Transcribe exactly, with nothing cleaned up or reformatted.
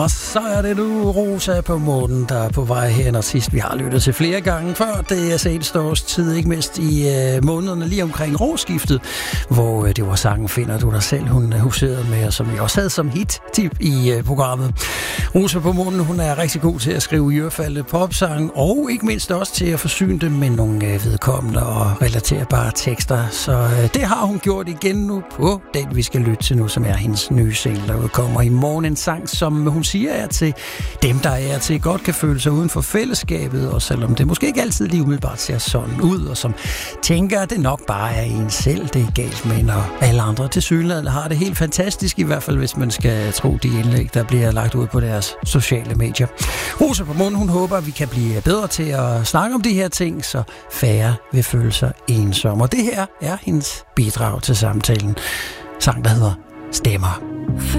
Og så er det nu Rosa på månen, der er på vej her, og sidst vi har lyttet til flere gange før. Det er seneste års tid, ikke mindst i øh, månederne lige omkring årsskiftet, hvor øh, det var sangen Finder du dig selv, hun huserede med, og som vi også havde som hit-tip i øh, programmet. Rosa på månen, hun er rigtig god til at skrive ørefaldende popsange, og ikke mindst også til at forsyne dem med nogle øh, vedkommende og relaterbare tekster. Så øh, det har hun gjort igen nu på den, vi skal lytte til nu, som er hendes nye single, der udkommer i morgen. En sang, som hun siger er til dem, der er til godt kan føle sig uden for fællesskabet, og selvom det måske ikke altid lige umiddelbart ser sådan ud, og som tænker, at det nok bare er en selv, det er galt med, når alle andre tilsyneladende har det helt fantastisk, i hvert fald hvis man skal tro de indlæg, der bliver lagt ud på deres sociale medier. Rosa på månen, hun håber, at vi kan blive bedre til at snakke om de her ting, så færre vil føle sig ensomme. Og det her er hendes bidrag til samtalen. Sang, der hedder Stemmer.